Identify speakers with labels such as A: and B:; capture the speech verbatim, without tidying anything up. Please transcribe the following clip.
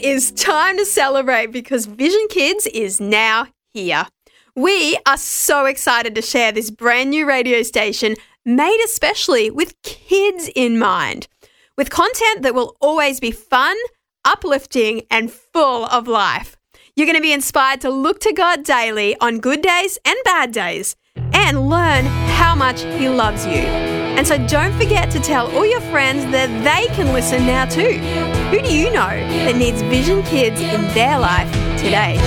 A: is time to celebrate because Vision Kids is now here. We are so excited to share this brand new radio station made especially with kids in mind, with content that will always be fun, uplifting, and full of life. You're going to be inspired to look to God daily on good days and bad days and learn how much He loves you. And so don't forget to tell all your friends that they can listen now too. Who do you know that needs Vision Kids in their life today?